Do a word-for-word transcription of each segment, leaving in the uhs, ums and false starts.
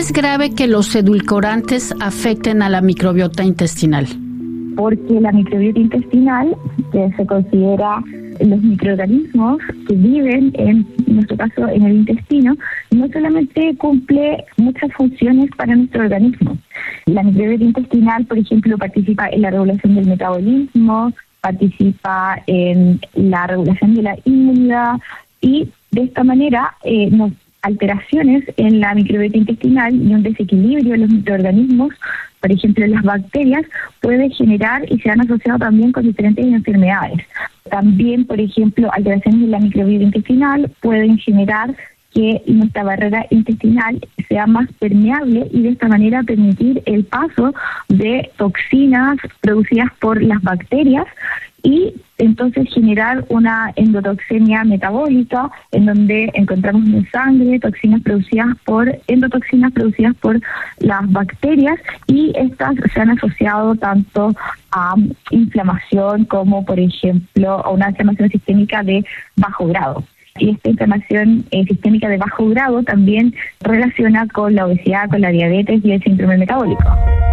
es grave que los edulcorantes afecten a la microbiota intestinal? Porque la microbiota intestinal, que se considera los microorganismos que viven, en nuestro caso, en el intestino, no solamente cumple muchas funciones para nuestro organismo. La microbiota intestinal, por ejemplo, participa en la regulación del metabolismo, participa en la regulación de la inmunidad y de esta manera eh, nos alteraciones en la microbiota intestinal y un desequilibrio de los microorganismos, por ejemplo las bacterias, puede generar y se han asociado también con diferentes enfermedades. También, por ejemplo, alteraciones en la microbiota intestinal pueden generar que nuestra barrera intestinal sea más permeable y de esta manera permitir el paso de toxinas producidas por las bacterias y entonces generar una endotoxemia metabólica en donde encontramos en sangre toxinas producidas por endotoxinas producidas por las bacterias y estas se han asociado tanto a inflamación como, por ejemplo, a una inflamación sistémica de bajo grado. Y esta inflamación eh, sistémica de bajo grado también relaciona con la obesidad, con la diabetes y el síndrome metabólico.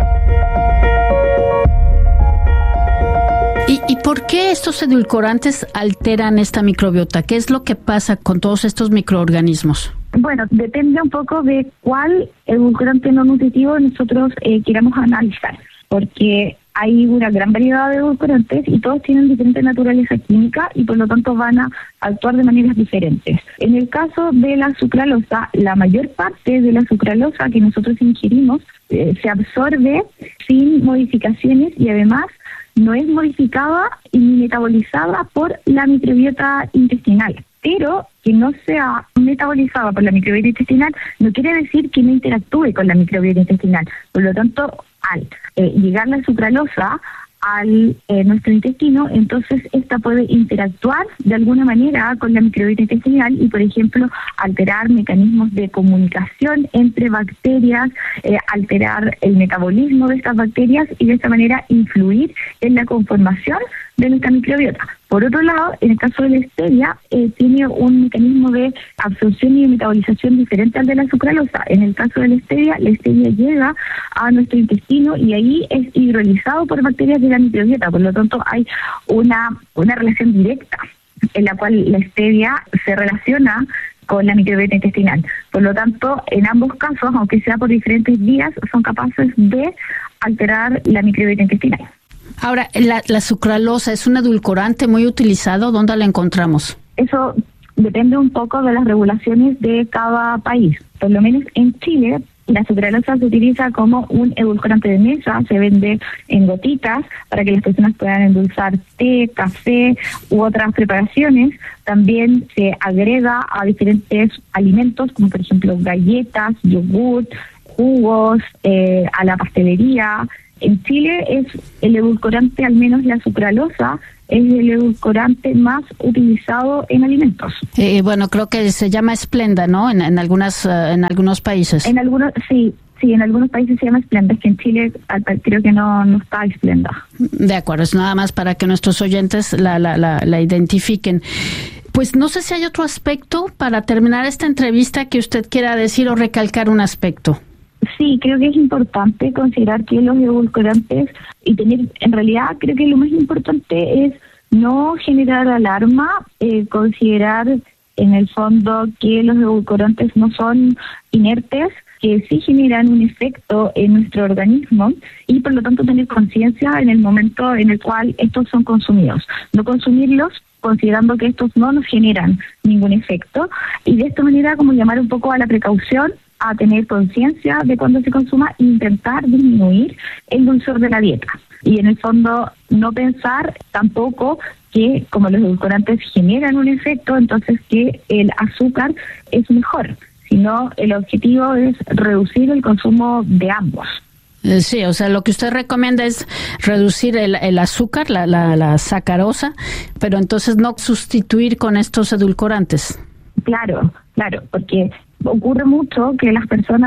¿Y, ¿Y por qué estos edulcorantes alteran esta microbiota? ¿Qué es lo que pasa con todos estos microorganismos? Bueno, depende un poco de cuál edulcorante no nutritivo nosotros eh, queramos analizar, porque hay una gran variedad de edulcorantes y todos tienen diferente naturaleza química y por lo tanto van a actuar de maneras diferentes. En el caso de la sucralosa, la mayor parte de la sucralosa que nosotros ingerimos eh, se absorbe sin modificaciones y además no es modificada y metabolizada por la microbiota intestinal. Pero que no sea metabolizada por la microbiota intestinal no quiere decir que no interactúe con la microbiota intestinal. Por lo tanto, al eh, llegar la sucralosa al eh, nuestro intestino, entonces esta puede interactuar de alguna manera con la microbiota intestinal y, por ejemplo, alterar mecanismos de comunicación entre bacterias, eh, alterar el metabolismo de estas bacterias y de esta manera influir en la conformación de nuestra microbiota. Por otro lado, en el caso de la stevia, eh, tiene un mecanismo de absorción y de metabolización diferente al de la sucralosa. En el caso de la stevia, la stevia llega a nuestro intestino y ahí es hidrolizado por bacterias de la microbiota. Por lo tanto, hay una, una relación directa en la cual la stevia se relaciona con la microbiota intestinal. Por lo tanto, en ambos casos, aunque sea por diferentes vías, son capaces de alterar la microbiota intestinal. Ahora, la, la sucralosa es un edulcorante muy utilizado. ¿Dónde la encontramos? Eso depende un poco de las regulaciones de cada país. Por lo menos en Chile, la sucralosa se utiliza como un edulcorante de mesa, se vende en gotitas para que las personas puedan endulzar té, café u otras preparaciones. También se agrega a diferentes alimentos, como por ejemplo galletas, yogur, jugos, eh, a la pastelería. En Chile es el edulcorante, al menos la sucralosa, es el edulcorante más utilizado en alimentos. Eh, bueno, creo que se llama Splenda, ¿no? En, en algunas uh, en algunos países. En algunos, sí, sí, en algunos países se llama Splenda, es que en Chile creo que no, no está Splenda. De acuerdo, es nada más para que nuestros oyentes la, la, la, la identifiquen. Pues no sé si hay otro aspecto para terminar esta entrevista que usted quiera decir o recalcar un aspecto. Sí, creo que es importante considerar que los edulcorantes y tener, en realidad creo que lo más importante es no generar alarma, eh, considerar en el fondo que los edulcorantes no son inertes, que sí generan un efecto en nuestro organismo y por lo tanto tener conciencia en el momento en el cual estos son consumidos. No consumirlos considerando que estos no nos generan ningún efecto y de esta manera como llamar un poco a la precaución, a tener conciencia de cuando se consuma e intentar disminuir el dulzor de la dieta. Y en el fondo no pensar tampoco que como los edulcorantes generan un efecto, entonces que el azúcar es mejor, sino el objetivo es reducir el consumo de ambos. Sí, o sea, lo que usted recomienda es reducir el, el azúcar, la, la, la sacarosa, pero entonces no sustituir con estos edulcorantes. Claro, claro, porque ocurre mucho que las personas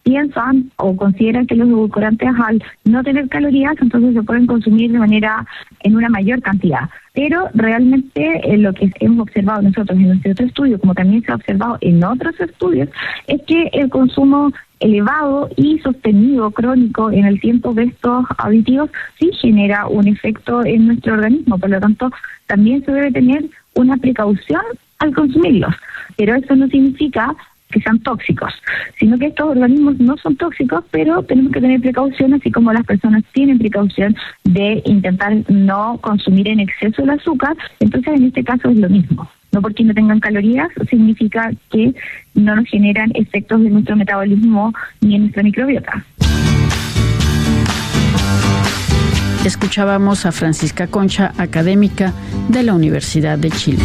piensan o consideran que los edulcorantes, al no tener calorías, entonces se pueden consumir de manera en una mayor cantidad. Pero realmente eh, lo que hemos observado nosotros en nuestro estudio, como también se ha observado en otros estudios, es que el consumo elevado y sostenido crónico en el tiempo de estos aditivos sí genera un efecto en nuestro organismo. Por lo tanto, también se debe tener una precaución al consumirlos. Pero eso no significa que sean tóxicos, sino que estos organismos no son tóxicos, pero tenemos que tener precaución, así como las personas tienen precaución de intentar no consumir en exceso el azúcar. Entonces, en este caso es lo mismo. No porque no tengan calorías significa que no nos generan efectos en nuestro metabolismo ni en nuestra microbiota. Escuchábamos a Francisca Concha, académica de la Universidad de Chile.